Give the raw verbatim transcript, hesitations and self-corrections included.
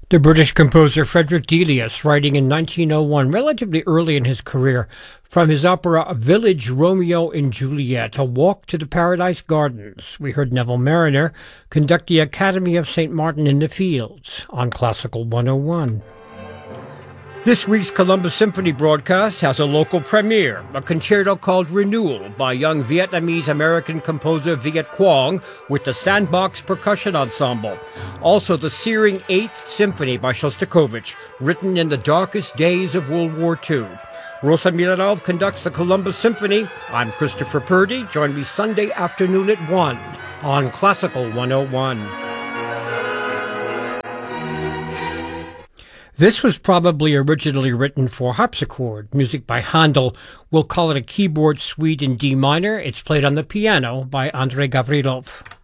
The British composer Frederick Delius, writing in nineteen oh one, relatively early in his career, from his opera Village Romeo and Juliet, A Walk to the Paradise Gardens. We heard Neville Marriner conduct the Academy of Saint Martin in the Fields on Classical one oh one. This week's Columbus Symphony broadcast has a local premiere, a concerto called Renewal by young Vietnamese-American composer Viet Quang with the Sandbox Percussion Ensemble. Also, the searing Eighth Symphony by Shostakovich, written in the darkest days of World War Two. Rosa Milanov conducts the Columbus Symphony. I'm Christopher Purdy. Join me Sunday afternoon at one on Classical one oh one. This was probably originally written for harpsichord, music by Handel. We'll call it a keyboard suite in D minor. It's played on the piano by Andrei Gavrilov.